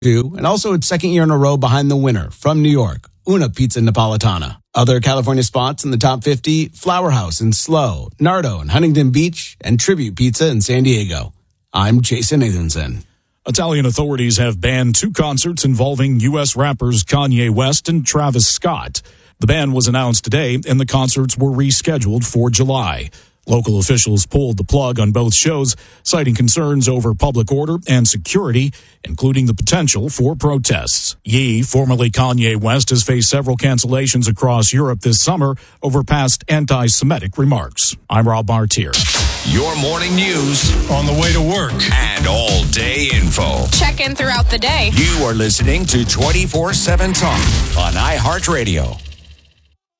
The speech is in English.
and also its second year in a row behind the winner from New York, Una Pizza Napolitana. Other California spots in the top 50, Flower House in SLO, Nardo in Huntington Beach, and Tribute Pizza in San Diego. I'm Jason Nathanson. Italian authorities have banned 2 concerts involving U.S. rappers Kanye West and Travis Scott. The ban was announced today, and the concerts were rescheduled for July. Local officials pulled the plug on both shows, citing concerns over public order and security, including the potential for protests. Ye, formerly Kanye West, has faced several cancellations across Europe this summer over past anti-Semitic remarks. I'm Rob Martier. Your morning news on the way to work and all-day info. Check in throughout the day. You are listening to 24/7 Talk on iHeartRadio.